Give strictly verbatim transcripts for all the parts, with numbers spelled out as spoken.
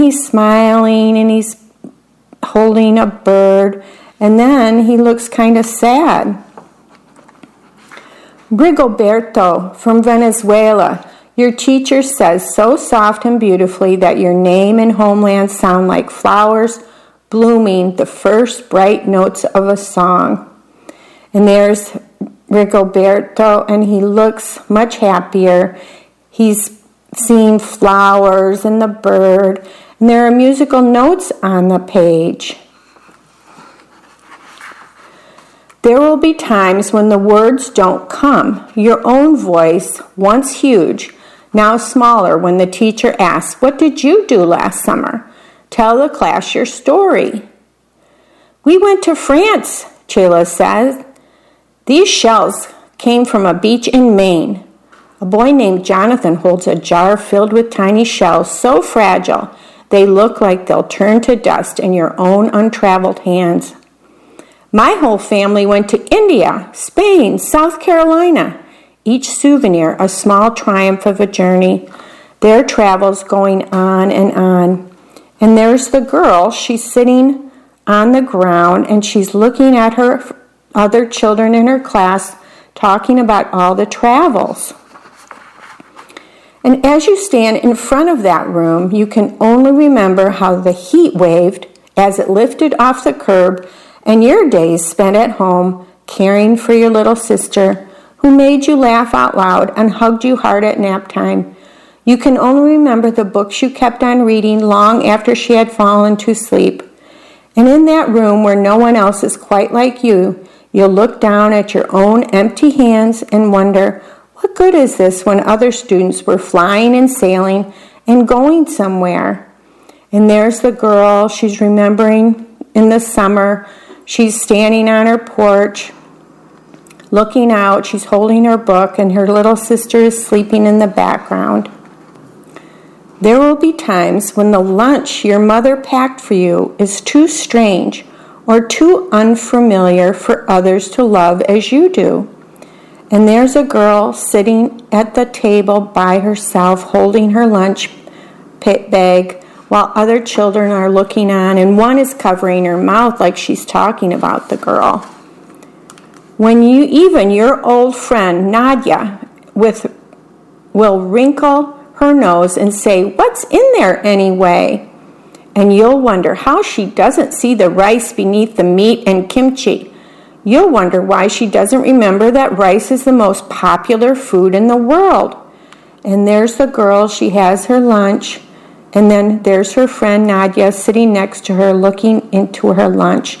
He's smiling and he's holding a bird, and then he looks kind of sad. Rigoberto from Venezuela, your teacher says so soft and beautifully that your name and homeland sound like flowers blooming the first bright notes of a song. And there's Rigoberto, and he looks much happier. He's seeing flowers and the bird, and there are musical notes on the page. There will be times when the words don't come. Your own voice, once huge, now smaller, when the teacher asks, "What did you do last summer? Tell the class your story." "We went to France," Chela says. "These shells came from a beach in Maine." A boy named Jonathan holds a jar filled with tiny shells, so fragile they look like they'll turn to dust in your own untraveled hands. "My whole family went to India, Spain, South Carolina." Each souvenir a small triumph of a journey. Their travels going on and on. And there's the girl. She's sitting on the ground and she's looking at her other children in her class talking about all the travels. And as you stand in front of that room, you can only remember how the heat waved as it lifted off the curb, and your days spent at home caring for your little sister who made you laugh out loud and hugged you hard at nap time. You can only remember the books you kept on reading long after she had fallen to sleep. And in that room where no one else is quite like you, you'll look down at your own empty hands and wonder, what good is this when other students were flying and sailing and going somewhere? And there's the girl. She's remembering in the summer. She's standing on her porch, looking out. She's holding her book, and her little sister is sleeping in the background. There will be times when the lunch your mother packed for you is too strange or too unfamiliar for others to love as you do. And there's a girl sitting at the table by herself holding her lunch bag while other children are looking on, and one is covering her mouth like she's talking about the girl. When you, even your old friend Nadia with, will wrinkle her nose and say, "What's in there anyway?" And you'll wonder how she doesn't see the rice beneath the meat and kimchi. You'll wonder why she doesn't remember that rice is the most popular food in the world. And there's the girl. She has her lunch. And then there's her friend Nadia sitting next to her looking into her lunch.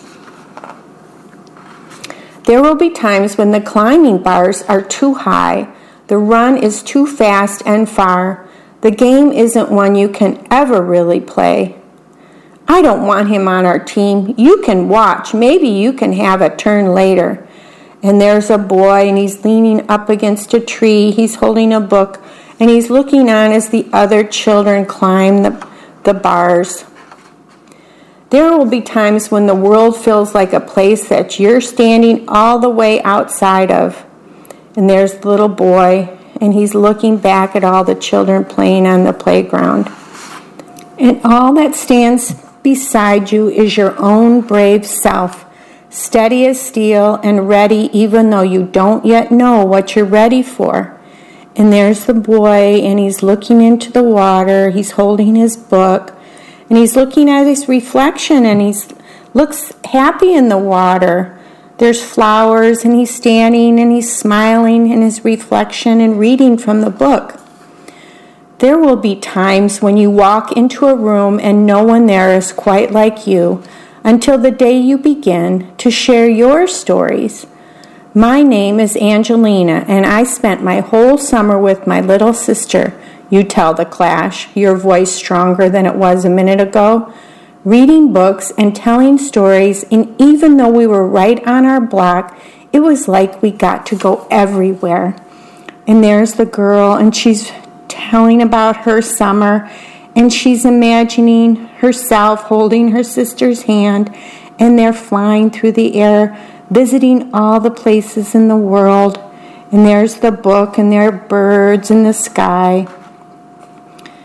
There will be times when the climbing bars are too high, the run is too fast and far, the game isn't one you can ever really play. "I don't want him on our team. You can watch. Maybe you can have a turn later." And there's a boy, and he's leaning up against a tree. He's holding a book, and he's looking on as the other children climb the, the bars. There will be times when the world feels like a place that you're standing all the way outside of. And there's the little boy, and he's looking back at all the children playing on the playground. And all that stands beside you is your own brave self, steady as steel and ready even though you don't yet know what you're ready for. And there's the boy, and he's looking into the water. He's holding his book, and he's looking at his reflection, and he looks happy in the water. There's flowers, and he's standing, and he's smiling in his reflection and reading from the book. There will be times when you walk into a room and no one there is quite like you until the day you begin to share your stories. My name is Angelina, and I spent my whole summer with my little sister, you tell the class, your voice stronger than it was a minute ago, reading books and telling stories, and even though we were right on our block, it was like we got to go everywhere. And there's the girl, and she's telling about her summer, and she's imagining herself holding her sister's hand, and they're flying through the air, visiting all the places in the world. And there's the book, and there are birds in the sky.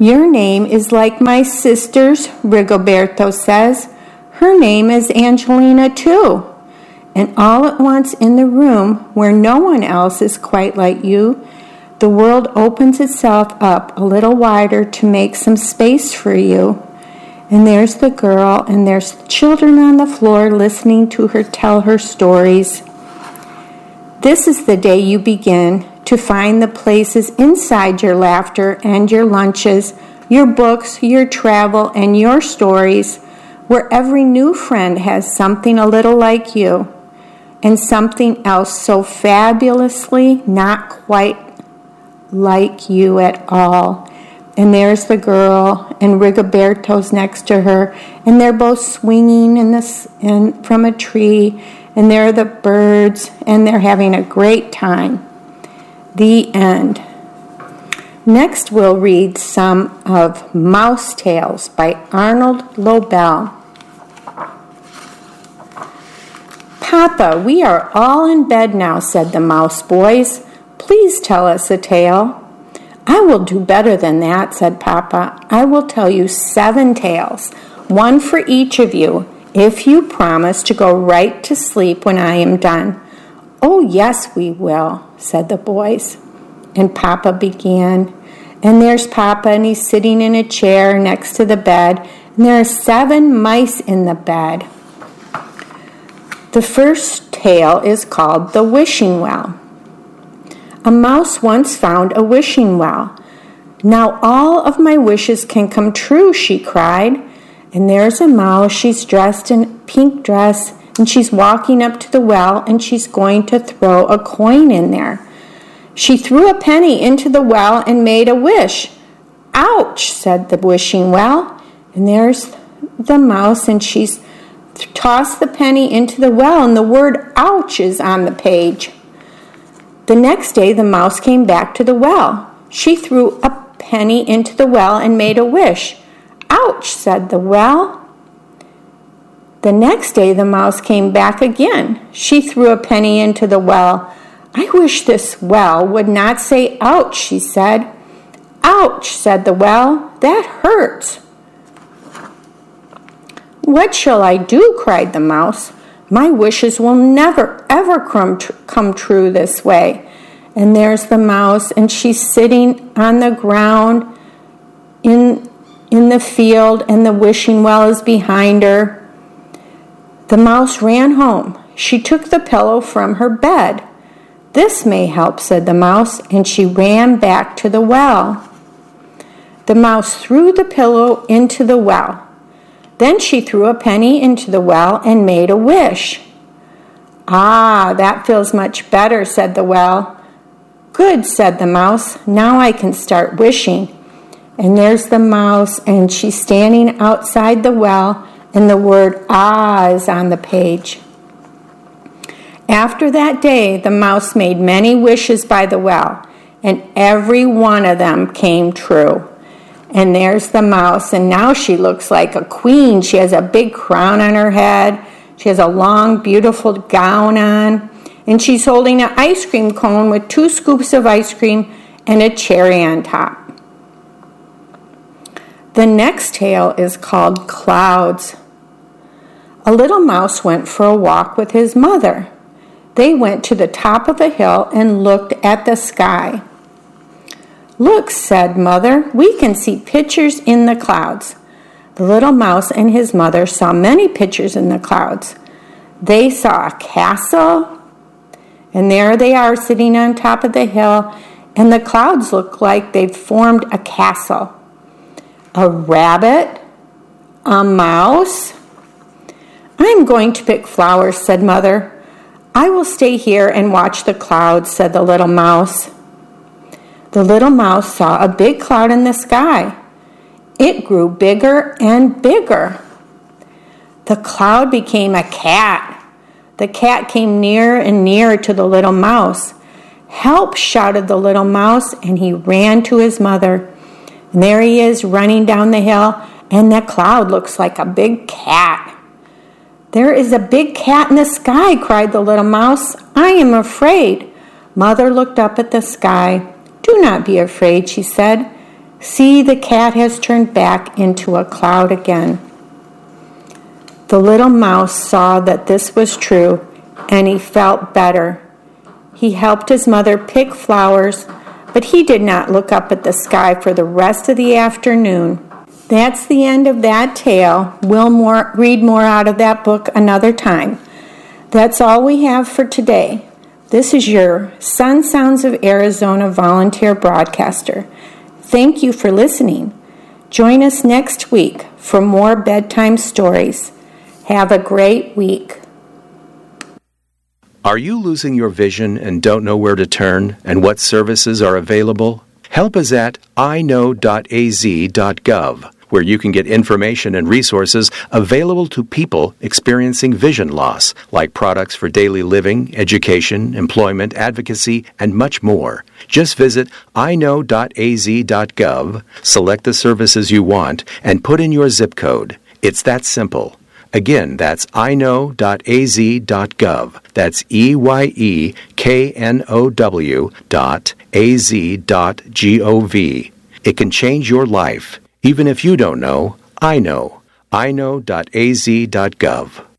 Your name is like my sister's, Rigoberto says. Her name is Angelina too. And all at once in the room, where no one else is quite like you, the world opens itself up a little wider to make some space for you. And there's the girl, and there's the children on the floor listening to her tell her stories. This is the day you begin to find the places inside your laughter and your lunches, your books, your travel, and your stories, where every new friend has something a little like you, and something else so fabulously not quite like you at all. And there's the girl, and Rigoberto's next to her, and they're both swinging in this in, from a tree, and there are the birds, and they're having a great time. The end. Next we'll read some of Mouse Tales by Arnold Lobel. Papa, we are all in bed now, said the mouse boys. Please tell us a tale. I will do better than that, said Papa. I will tell you seven tales, one for each of you, if you promise to go right to sleep when I am done. Oh, yes, we will, said the boys. And Papa began. And there's Papa, and he's sitting in a chair next to the bed, and there are seven mice in the bed. The first tale is called The Wishing Well. A mouse once found a wishing well. Now all of my wishes can come true, she cried. And there's a mouse, she's dressed in a pink dress, and she's walking up to the well, and she's going to throw a coin in there. She threw a penny into the well and made a wish. Ouch, said the wishing well. And there's the mouse, and she's tossed the penny into the well, and the word ouch is on the page. The next day, the mouse came back to the well. She threw a penny into the well and made a wish. Ouch, said the well. The next day, the mouse came back again. She threw a penny into the well. I wish this well would not say ouch, she said. Ouch, said the well. That hurts. What shall I do? Cried the mouse. My wishes will never, ever come, tr- come true this way. And there's the mouse, and she's sitting on the ground in, in the field, and the wishing well is behind her. The mouse ran home. She took the pillow from her bed. This may help, said the mouse, and she ran back to the well. The mouse threw the pillow into the well. Then she threw a penny into the well and made a wish. Ah, that feels much better, said the well. Good, said the mouse. Now I can start wishing. And there's the mouse, and she's standing outside the well, and the word ah is on the page. After that day, the mouse made many wishes by the well, and every one of them came true. And there's the mouse, and now she looks like a queen. She has a big crown on her head. She has a long, beautiful gown on, and she's holding an ice cream cone with two scoops of ice cream and a cherry on top. The next tale is called Clouds. A little mouse went for a walk with his mother. They went to the top of a hill and looked at the sky. Look, said Mother, we can see pictures in the clouds. The little mouse and his mother saw many pictures in the clouds. They saw a castle, and there they are sitting on top of the hill, and the clouds look like they've formed a castle. A rabbit, a mouse. I'm going to pick flowers, said Mother. I will stay here and watch the clouds, said the little mouse. The little mouse saw a big cloud in the sky. It grew bigger and bigger. The cloud became a cat. The cat came nearer and nearer to the little mouse. Help, shouted the little mouse, and he ran to his mother. And there he is running down the hill, and the cloud looks like a big cat. There is a big cat in the sky, cried the little mouse. I am afraid. Mother looked up at the sky. Do not be afraid, she said. See, the cat has turned back into a cloud again. The little mouse saw that this was true, and he felt better. He helped his mother pick flowers, but he did not look up at the sky for the rest of the afternoon. That's the end of that tale. We'll more, read more out of that book another time. That's all we have for today. This is your Sun Sounds of Arizona volunteer broadcaster. Thank you for listening. Join us next week for more bedtime stories. Have a great week. Are you losing your vision and don't know where to turn and what services are available? Help is at i know dot a z dot gov, where you can get information and resources available to people experiencing vision loss, like products for daily living, education, employment, advocacy, and much more. Just visit i know dot a z dot gov, select the services you want, and put in your zip code. It's that simple. Again, that's i know dot a z dot gov. That's E Y E K N O W dot A Z dot G O V. It can change your life. Even if you don't know, I know. i know dot a z dot gov.